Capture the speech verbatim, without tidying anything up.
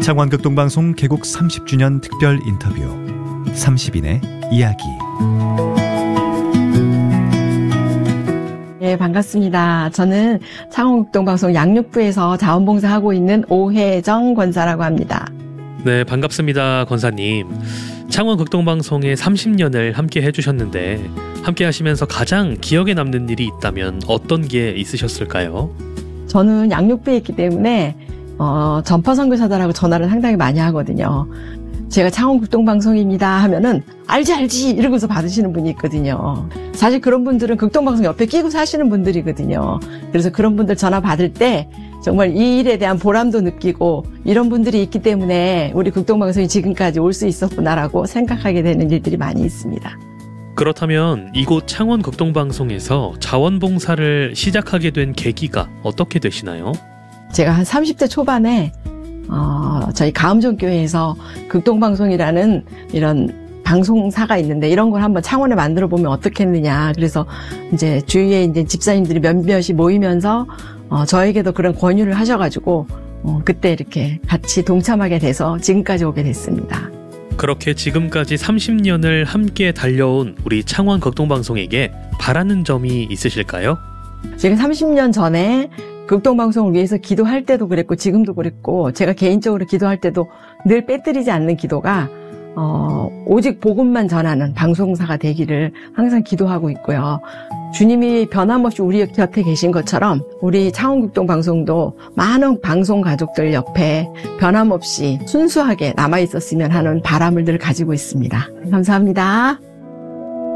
창원극동방송 개국 삼십 주년 특별 인터뷰 삼십 인의 이야기. 네, 반갑습니다. 저는 창원극동방송 양육부에서 자원봉사하고 있는 오혜정 권사라고 합니다. 네, 반갑습니다. 권사님. 창원극동방송에 삼십 년을 함께 해주셨는데 함께 하시면서 가장 기억에 남는 일이 있다면 어떤 게 있으셨을까요? 저는 양육부에 있기 때문에 어, 전파 선교사들하고 전화를 상당히 많이 하거든요. 제가 창원극동방송입니다 하면은 알지 알지 이러고서 받으시는 분이 있거든요. 사실 그런 분들은 극동방송 옆에 끼고 사시는 분들이거든요. 그래서 그런 분들 전화 받을 때 정말 이 일에 대한 보람도 느끼고 이런 분들이 있기 때문에 우리 극동방송이 지금까지 올 수 있었구나라고 생각하게 되는 일들이 많이 있습니다. 그렇다면 이곳 창원극동방송에서 자원봉사를 시작하게 된 계기가 어떻게 되시나요? 제가 한 삼십 대 초반에 어, 저희 가음정교회에서 극동방송이라는 이런 방송사가 있는데 이런 걸 한번 창원에 만들어 보면 어떻겠느냐. 그래서 이제 주위에 이제 집사님들이 몇몇이 모이면서 어, 저에게도 그런 권유를 하셔가지고 어, 그때 이렇게 같이 동참하게 돼서 지금까지 오게 됐습니다. 그렇게 지금까지 삼십 년을 함께 달려온 우리 창원극동방송에게 바라는 점이 있으실까요? 제가 삼십 년 전에 극동방송을 위해서 기도할 때도 그랬고 지금도 그랬고 제가 개인적으로 기도할 때도 늘 빼뜨리지 않는 기도가 어, 오직 복음만 전하는 방송사가 되기를 항상 기도하고 있고요. 주님이 변함없이 우리 곁에 계신 것처럼 우리 창원극동방송도 많은 방송 가족들 옆에 변함없이 순수하게 남아있었으면 하는 바람을 늘 가지고 있습니다. 감사합니다.